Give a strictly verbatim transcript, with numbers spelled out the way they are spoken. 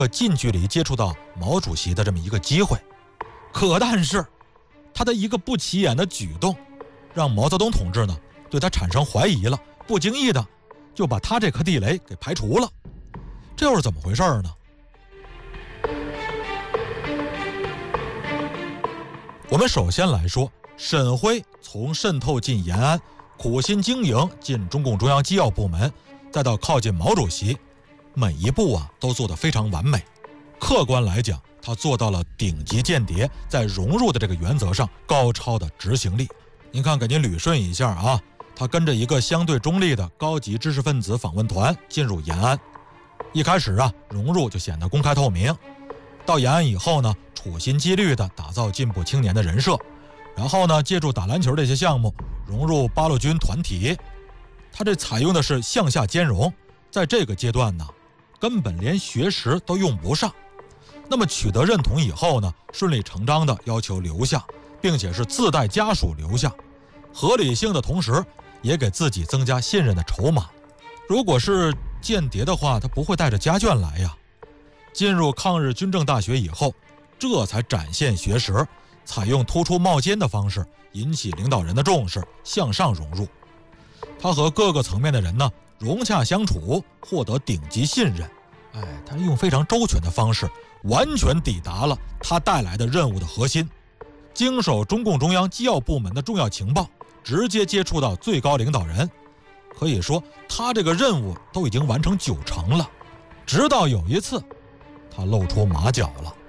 近距离接触到毛主席的这么一个机会。可但是他的一个不起眼的举动，让毛泽东同志呢对他产生怀疑了，不经意的就把他这颗地雷给排除了。这又是怎么回事呢？我们首先来说，沈辉从渗透进延安，苦心经营进中共中央机要部门，再到靠近毛主席，每一步啊都做得非常完美。客观来讲，他做到了顶级间谍在融入的这个原则上高超的执行力。您看，给您捋顺一下啊，他跟着一个相对中立的高级知识分子访问团进入延安，一开始啊融入就显得公开透明，到延安以后呢，处心积虑地打造进步青年的人设，然后呢借助打篮球这些项目融入八路军团体。他这采用的是向下兼容，在这个阶段呢根本连学识都用不上。那么取得认同以后呢，顺理成章地要求留下，并且是自带家属留下，合理性的同时也给自己增加信任的筹码。如果是间谍的话，他不会带着家眷来呀。进入抗日军政大学以后，这才展现学识，采用突出冒尖的方式引起领导人的重视，向上融入。他和各个层面的人呢融洽相处，获得顶级信任。哎，他用非常周全的方式完全抵达了他带来的任务的核心，经手中共中央机要部门的重要情报，直接接触到最高领导人。可以说他这个任务都已经完成九成了，直到有一次他露出马脚了。